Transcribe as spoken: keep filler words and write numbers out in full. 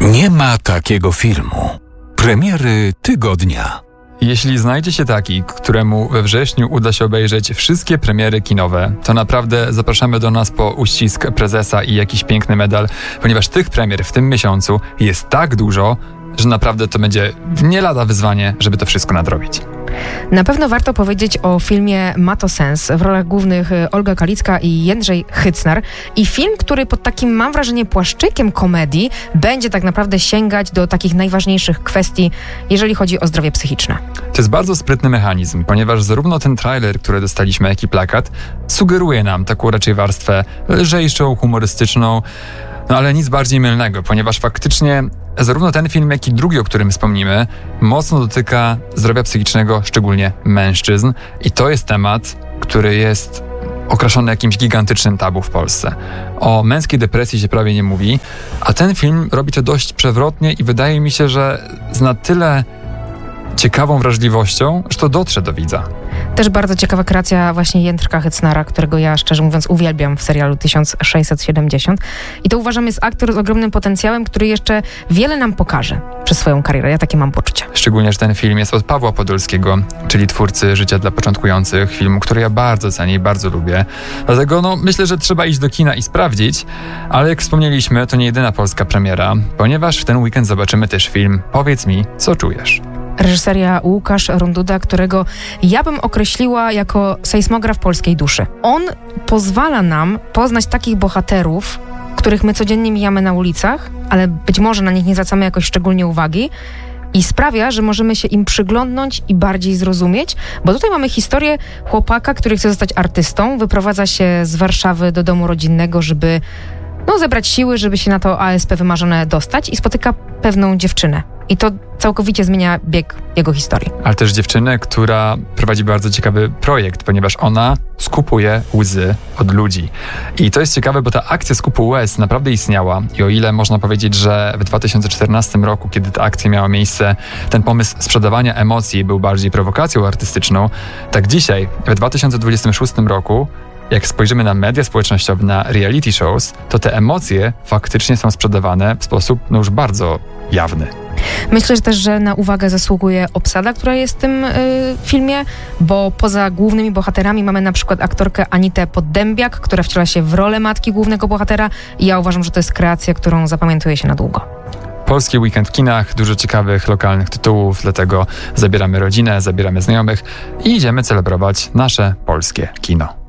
Nie ma takiego filmu. Premiery tygodnia. Jeśli znajdzie się taki, któremu we wrześniu uda się obejrzeć wszystkie premiery kinowe, to naprawdę zapraszamy do nas po uścisk prezesa i jakiś piękny medal, ponieważ tych premier w tym miesiącu jest tak dużo, że naprawdę to będzie nie lada wyzwanie, żeby to wszystko nadrobić. Na pewno warto powiedzieć o filmie Ma to sens. W rolach głównych Olga Kalicka i Jędrzej Hycnar. I film, który pod takim, mam wrażenie, płaszczykiem komedii będzie tak naprawdę sięgać do takich najważniejszych kwestii, jeżeli chodzi o zdrowie psychiczne. To jest bardzo sprytny mechanizm, ponieważ zarówno ten trailer, który dostaliśmy, jak i plakat, sugeruje nam taką raczej warstwę lżejszą, humorystyczną, no ale nic bardziej mylnego, ponieważ faktycznie zarówno ten film, jak i drugi, o którym wspomnimy, mocno dotyka zdrowia psychicznego, szczególnie mężczyzn. I to jest temat, który jest okraszony jakimś gigantycznym tabu w Polsce. O męskiej depresji się prawie nie mówi, a ten film robi to dość przewrotnie i wydaje mi się, że z na tyle ciekawą wrażliwością, że to dotrze do widza. Też bardzo ciekawa kreacja właśnie Jędrka Hycnara, którego ja szczerze mówiąc uwielbiam w serialu tysiąc sześćset siedemdziesiąt. I to uważam jest aktor z ogromnym potencjałem, który jeszcze wiele nam pokaże przez swoją karierę. Ja takie mam poczucie. Szczególnie, że ten film jest od Pawła Podolskiego, czyli twórcy Życia dla początkujących, filmu, który ja bardzo cenię i bardzo lubię. Dlatego no, myślę, że trzeba iść do kina i sprawdzić, ale jak wspomnieliśmy, to nie jedyna polska premiera, ponieważ w ten weekend zobaczymy też film Powiedz mi, co czujesz. Reżyseria Łukasz Runduda, którego ja bym określiła jako sejsmograf polskiej duszy. On pozwala nam poznać takich bohaterów, których my codziennie mijamy na ulicach, ale być może na nich nie zwracamy jakoś szczególnie uwagi i sprawia, że możemy się im przyglądnąć i bardziej zrozumieć, bo tutaj mamy historię chłopaka, który chce zostać artystą, wyprowadza się z Warszawy do domu rodzinnego, żeby no, zebrać siły, żeby się na to A S P wymarzone dostać i spotyka pewną dziewczynę. I to całkowicie zmienia bieg jego historii. Ale też dziewczynę, która prowadzi bardzo ciekawy projekt, ponieważ ona skupuje łzy od ludzi. I to jest ciekawe, bo ta akcja skupu łez naprawdę istniała. I o ile można powiedzieć, że w dwa tysiące czternastym roku, kiedy ta akcja miała miejsce, ten pomysł sprzedawania emocji był bardziej prowokacją artystyczną, tak dzisiaj, w dwa tysiące dwudziestym szóstym roku, jak spojrzymy na media społecznościowe, na reality shows, to te emocje faktycznie są sprzedawane w sposób no już bardzo jawny. Myślę że też, że na uwagę zasługuje obsada, która jest w tym y, filmie, bo poza głównymi bohaterami mamy na przykład aktorkę Anitę Poddębiak, która wciela się w rolę matki głównego bohatera i ja uważam, że to jest kreacja, którą zapamiętuje się na długo. Polski weekend w kinach, dużo ciekawych, lokalnych tytułów, dlatego zabieramy rodzinę, zabieramy znajomych i idziemy celebrować nasze polskie kino.